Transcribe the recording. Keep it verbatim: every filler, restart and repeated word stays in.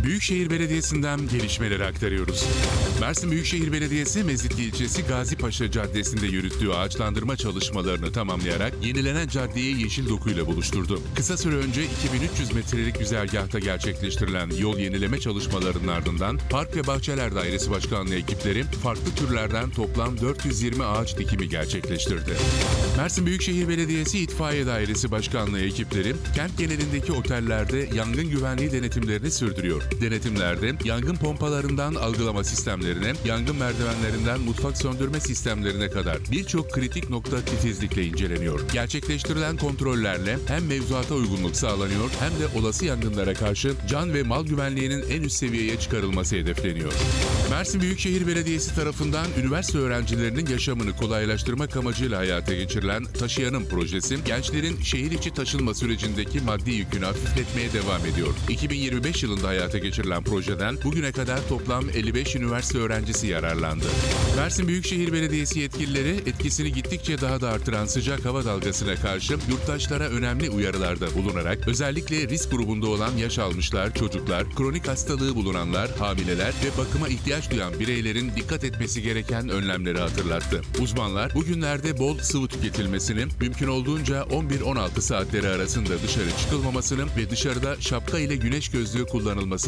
Büyükşehir Belediyesi'nden gelişmeleri aktarıyoruz. Mersin Büyükşehir Belediyesi, Mezitli ilçesi Gazipaşa Caddesi'nde yürüttüğü ağaçlandırma çalışmalarını tamamlayarak yenilenen caddeyi yeşil dokuyla buluşturdu. Kısa süre önce iki bin üç yüz metrelik güzergahta gerçekleştirilen yol yenileme çalışmalarının ardından Park ve Bahçeler Dairesi Başkanlığı ekipleri farklı türlerden toplam dört yüz yirmi ağaç dikimi gerçekleştirdi. Mersin Büyükşehir Belediyesi İtfaiye Dairesi Başkanlığı ekipleri kent genelindeki otellerde yangın güvenliği denetimlerini sürdürüyor. Denetimlerde yangın pompalarından algılama sistemlerine, yangın merdivenlerinden mutfak söndürme sistemlerine kadar birçok kritik nokta titizlikle inceleniyor. Gerçekleştirilen kontrollerle hem mevzuata uygunluk sağlanıyor hem de olası yangınlara karşı can ve mal güvenliğinin en üst seviyeye çıkarılması hedefleniyor. Mersin Büyükşehir Belediyesi tarafından üniversite öğrencilerinin yaşamını kolaylaştırmak amacıyla hayata geçirilen Taşıyanım projesi, gençlerin şehir içi taşınma sürecindeki maddi yükünü hafifletmeye devam ediyor. iki bin yirmi beş yılında hayata geçirilen projeden bugüne kadar toplam elli beş üniversite öğrencisi yararlandı. Mersin Büyükşehir Belediyesi yetkilileri etkisini gittikçe daha da artıran sıcak hava dalgasına karşı yurttaşlara önemli uyarılarda bulunarak özellikle risk grubunda olan yaş almışlar, çocuklar, kronik hastalığı bulunanlar, hamileler ve bakıma ihtiyaç duyan bireylerin dikkat etmesi gereken önlemleri hatırlattı. Uzmanlar bugünlerde bol sıvı tüketilmesini, mümkün olduğunca on bir on altı saatleri arasında dışarı çıkılmamasını ve dışarıda şapka ile güneş gözlüğü kullanılmasını